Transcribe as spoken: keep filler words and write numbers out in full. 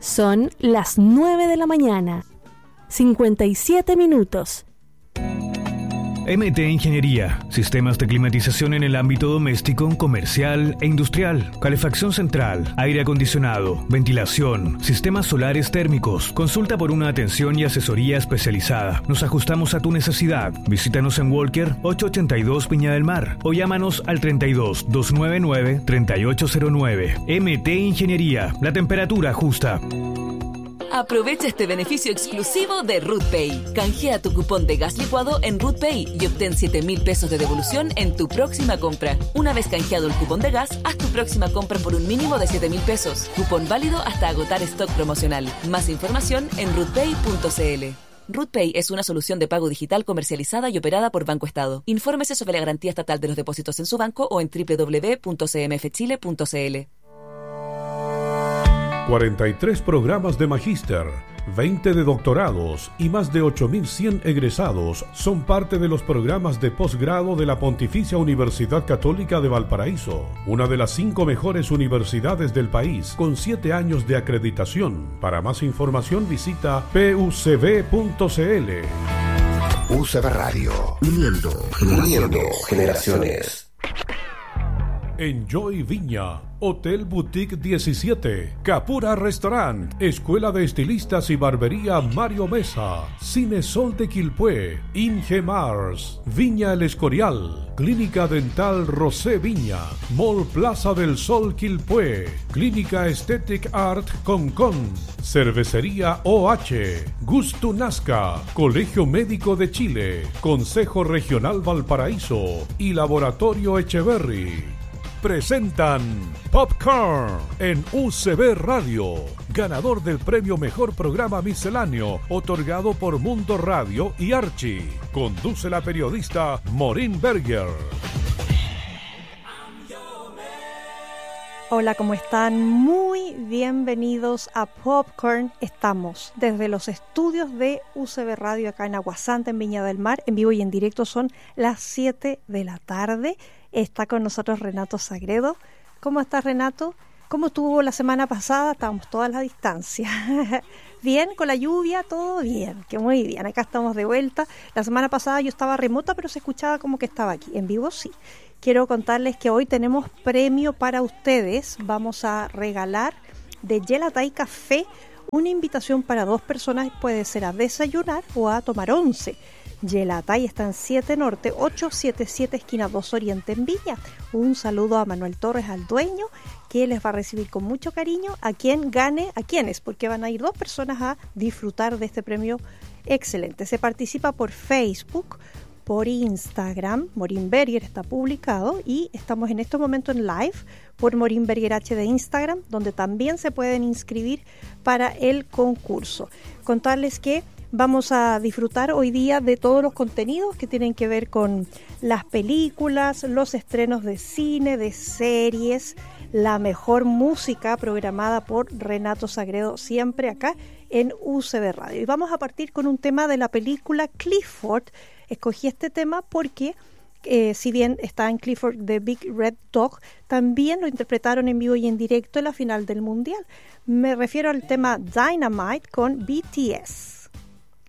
Son las nueve de la mañana, cincuenta y siete minutos. M T Ingeniería, sistemas de climatización en el ámbito doméstico, comercial e industrial, calefacción central, aire acondicionado, ventilación, sistemas solares térmicos. Consulta por una atención y asesoría especializada. Nos ajustamos a tu necesidad. Visítanos en Walker ochocientos ochenta y dos Viña del Mar o llámanos al treinta y dos, doscientos noventa y nueve, treinta y ocho cero nueve. M T Ingeniería, la temperatura justa. Aprovecha este beneficio exclusivo de RootPay. Canjea tu cupón de gas licuado en RootPay y obtén siete mil pesos de devolución en tu próxima compra. Una vez canjeado el cupón de gas, haz tu próxima compra por un mínimo de siete mil pesos. Cupón válido hasta agotar stock promocional. Más información en rootpay punto cl. RootPay es una solución de pago digital comercializada y operada por Banco Estado. Infórmese sobre la garantía estatal de los depósitos en su banco o en doble u doble u doble u punto c m f chile punto c l. cuarenta y tres programas de magíster, veinte de doctorados y más de ocho mil cien egresados son parte de los programas de posgrado de la Pontificia Universidad Católica de Valparaíso, una de las cinco mejores universidades del país, con siete años de acreditación. Para más información visita p u c b punto c l. U C B Radio, uniendo, uniendo generaciones. Enjoy Viña, Hotel Boutique diecisiete, Capura Restaurant, Escuela de Estilistas y Barbería Mario Mesa, Cine Sol de Quilpué, Inge Mars, Viña El Escorial, Clínica Dental Rosé Viña, Mall Plaza del Sol Quilpué, Clínica Aesthetic Art Concon, Cervecería O H, Gusto Nazca, Colegio Médico de Chile, Consejo Regional Valparaíso y Laboratorio Echeverry. Presentan Popcorn en U C B Radio, ganador del premio Mejor Programa Misceláneo, otorgado por Mundo Radio y Archie. Conduce la periodista Maureen Berger. Hola, ¿cómo están? Muy bienvenidos a Popcorn. Estamos desde los estudios de U C B Radio acá en Aguasanta, en Viña del Mar. En vivo y en directo son las siete de la tarde. Está con nosotros Renato Sagredo. ¿Cómo estás, Renato? ¿Cómo estuvo la semana pasada? Estábamos todas a la distancia. Bien, con la lluvia, todo bien, que muy bien. Acá estamos de vuelta. La semana pasada yo estaba remota, pero se escuchaba como que estaba aquí. En vivo sí. Quiero contarles que hoy tenemos premio para ustedes. Vamos a regalar de Gelatay Café una invitación para dos personas. Puede ser a desayunar o a tomar once. Gelatay está en siete Norte, ochocientos setenta y siete, esquina dos Oriente, en Villa. Un saludo a Manuel Torres, al dueño, que les va a recibir con mucho cariño a quien gane, a quienes, porque van a ir dos personas a disfrutar de este premio excelente. Se participa por Facebook, por Instagram, Maureen Berger está publicado, y estamos en este momento en live por Maureen Berger H de Instagram, donde también se pueden inscribir para el concurso. Contarles que vamos a disfrutar hoy día de todos los contenidos que tienen que ver con las películas, los estrenos de cine, de series, la mejor música programada por Renato Sagredo, siempre acá en U C B Radio. Y vamos a partir con un tema de la película Clifford. Escogí este tema porque eh, si bien está en Clifford the Big Red Dog, también lo interpretaron en vivo y en directo en la final del Mundial. Me refiero al tema Dynamite con B T S.